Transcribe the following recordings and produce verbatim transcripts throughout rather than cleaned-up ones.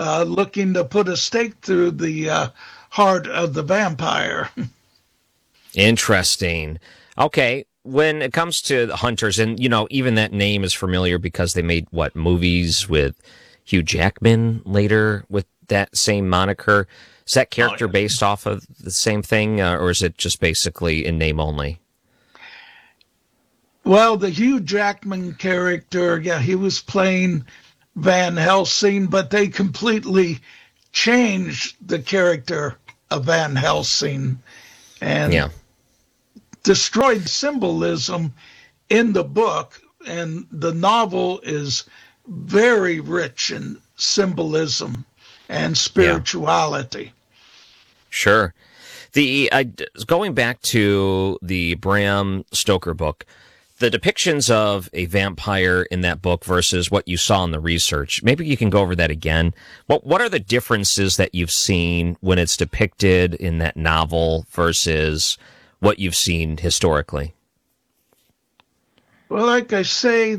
uh, looking to put a stake through the uh, heart of the vampire. Interesting. Okay. When it comes to the Hunters, and, you know, even that name is familiar because they made, what, movies with Hugh Jackman later with that same moniker. Is that character oh, yeah. based off of the same thing, uh, or is it just basically in name only? Well, the Hugh Jackman character, yeah, he was playing Van Helsing, but they completely changed the character of Van Helsing and yeah. destroyed symbolism in the book. And the novel is very rich in symbolism and spirituality. Yeah. Sure. The uh, going back to the Bram Stoker book, the depictions of a vampire in that book versus what you saw in the research, maybe you can go over that again. What what are the differences that you've seen when it's depicted in that novel versus what you've seen historically? Well, like I say,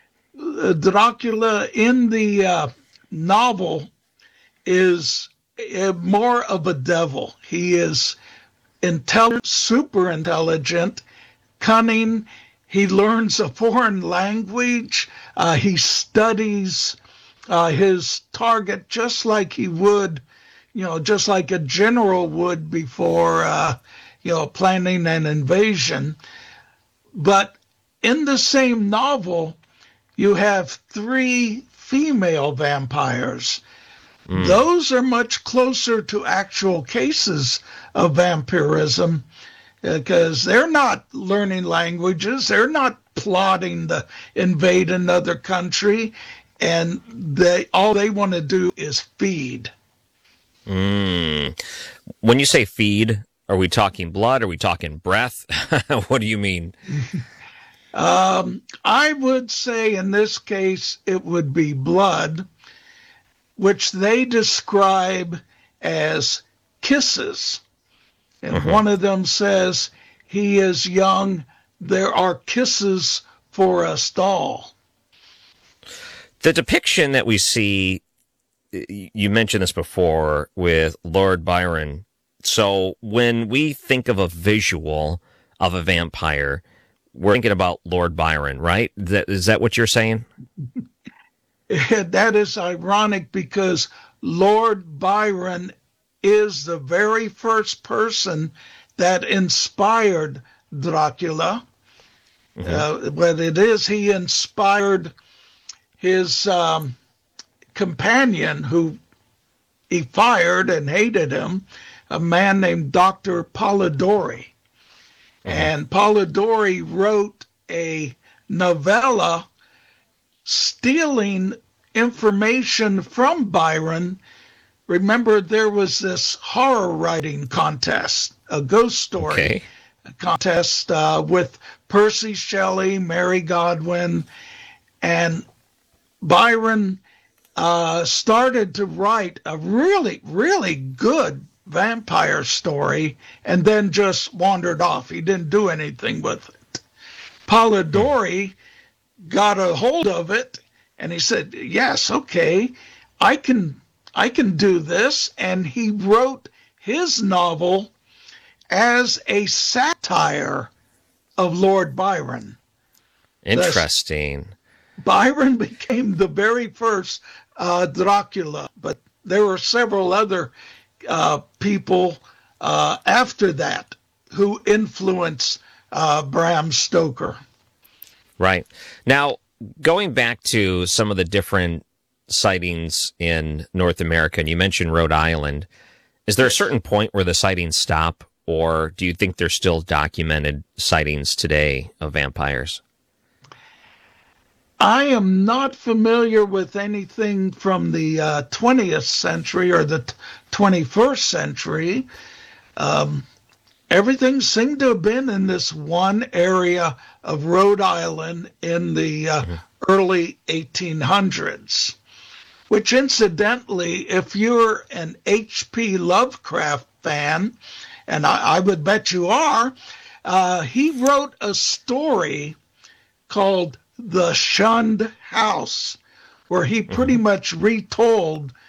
Dracula in the uh, novel is more of a devil. He is intelligent, super intelligent, cunning. He learns a foreign language. Uh, he studies uh, his target just like he would, you know, just like a general would before, uh, you know, planning an invasion. But in the same novel, you have three female vampires. Mm. Those are much closer to actual cases of vampirism because they're not learning languages. They're not plotting to invade another country. And they all they want to do is feed. Mm. When you say feed, are we talking blood? Are we talking breath? What do you mean? um, I would say in this case it would be blood, which they describe as kisses. And mm-hmm. one of them says, he is young, there are kisses for us all. The depiction that we see, you mentioned this before, with Lord Byron. So when we think of a visual of a vampire, we're thinking about Lord Byron, right? Is that, is that what you're saying? That is ironic because Lord Byron is the very first person that inspired Dracula. Mm-hmm. Uh, but it is he inspired his um, companion who he fired and hated him, a man named Doctor Polidori. Mm-hmm. And Polidori wrote a novella stealing information from Byron. Remember, there was this horror writing contest, a ghost story okay. contest uh, with Percy Shelley, Mary Godwin, and Byron uh, started to write a really, really good vampire story and then just wandered off. He didn't do anything with it. Polidori hmm. got a hold of it and he said, yes, okay, I can I can do this. And he wrote his novel as a satire of Lord Byron. Interesting. Thus, Byron became the very first uh, Dracula, but there were several other uh, people uh, after that who influenced uh, Bram Stoker. Right. Now, going back to some of the different sightings in North America, and you mentioned Rhode Island, is there a certain point where the sightings stop, or do you think there's still documented sightings today of vampires? I am not familiar with anything from the uh, twentieth century or the t- twenty-first century. Um, everything seemed to have been in this one area of Rhode Island in the uh, mm-hmm. early eighteen hundreds, which incidentally, if you're an H P Lovecraft fan, and I, I would bet you are, uh, he wrote a story called The Shunned House, where he pretty much retold